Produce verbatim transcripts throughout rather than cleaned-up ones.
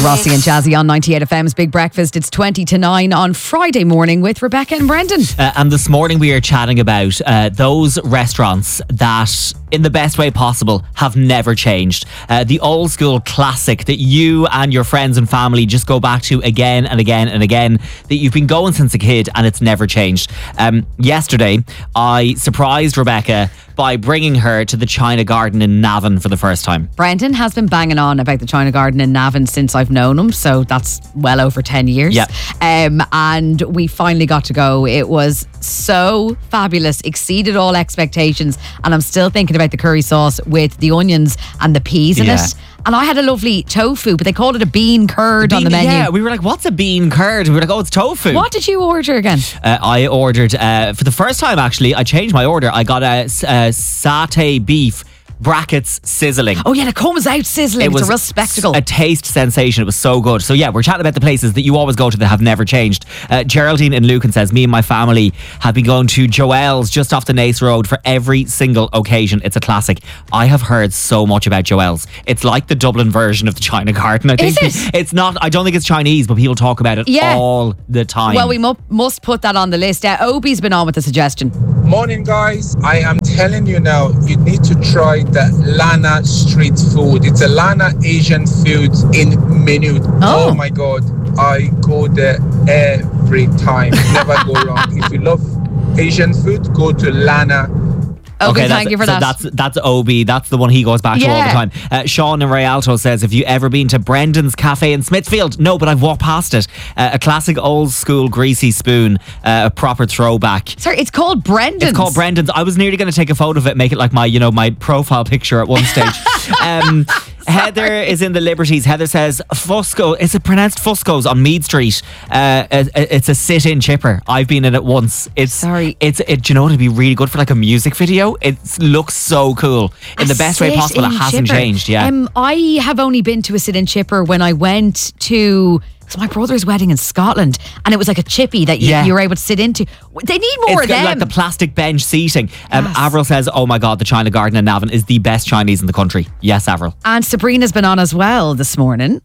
Rossi and Jazzy on ninety-eight F M's Big Breakfast. It's twenty to nine on Friday morning with Rebecca and Brendan. Uh, and this morning we are chatting about uh, those restaurants that, in the best way possible, have never changed. Uh, the old school classic that you and your friends and family just go back to again and again and again, that you've been going since a kid and it's never changed. Um, yesterday, I surprised Rebecca by bringing her to the China Garden in Navan for the first time. Brendan has been banging on about the China Garden in Navan since I've known him, so that's well over ten years. Yeah. Um, and we finally got to go. It was so fabulous, exceeded all expectations, and I'm still thinking about the curry sauce with the onions and the peas in Yeah. it. And I had a lovely tofu, but they called it a bean curd Bean- on the menu. Yeah, we were like, what's a bean curd? We were like, oh, it's tofu. What did you order again? Uh, I ordered, uh, for the first time actually, I changed my order. I got a, a satay beef, brackets sizzling. Oh yeah, it comes out sizzling. It It's was a real spectacle. a taste sensation. It was so good. So yeah, we're chatting about the places that you always go to that have never changed. Uh, Geraldine in Lucan says, me and my family have been going to Joel's just off the Nace Road for every single occasion. It's a classic. I have heard so much about Joel's. It's like the Dublin version of the China Garden. I think Is it? It's not, I don't think it's Chinese, but people talk about it Yeah. all the time. Well, we mu- must put that on the list. Uh, Obi's been on with the suggestion. Morning, guys. I am telling you now, you need to try the Lana street food. It's a Lana Asian food in Minute. Oh. Oh my God. I go there every time. Never go wrong. If you love Asian food, go to Lana. Obi, that's- thank you for so that. That's that's Obi. That's the one he goes back to all the Yeah. time. Uh, Sean in Rialto says, have you ever been to Brendan's Cafe in Smithfield? No, but I've walked past it. Uh, a classic old school greasy spoon, uh, a proper throwback. Sorry, it's called Brendan's. It's called Brendan's. I was nearly going to take a photo of it and make it like my, you know, my profile picture at one stage. um, Heather is in the Liberties. Heather says, Fusco, is it pronounced Fusco's on Mead Street? Uh, it- it's a sit-in chipper. I've been in it once. It's Sorry. It's it. Do you know, it'd be really good for like a music video. It looks so cool in A the best way possible. It sit-in hasn't chipper. changed. Yeah. Um, I have only been to a sit-in chipper when I went to it's my brother's wedding in Scotland, and it was like a chippy that you, Yeah. you were able to sit into. They need more It's of got them. like the plastic bench seating. Um, Yes. Avril says, oh my God, the China Garden in Navan is the best Chinese in the country. Yes, Avril. and Sabrina's been on as well this morning.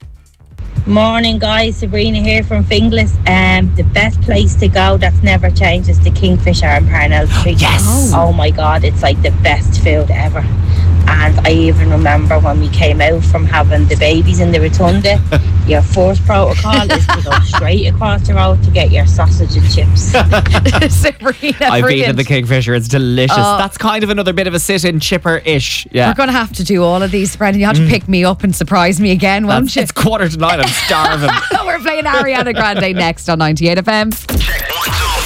Morning, guys. Sabrina here from Finglas. Um, the best place to go that's never changed is the Kingfisher in Parnell Street. Yes. Oh. my God, it's like the best food ever. And I even remember when we came out from having the babies in the rotunda, your first protocol is to go straight across the road to get your sausage and chips. Sabrina, I've been brilliant. in the Kingfisher. It's delicious. Oh. That's kind of another bit of a sit-in chipper-ish. Yeah. We're going to have to do all of these, Brendan. You have to pick me up and surprise me again, won't That's- you? It's quarter to nine. I'm starving. We're playing Ariana Grande next on ninety-eight F M. Check one, two.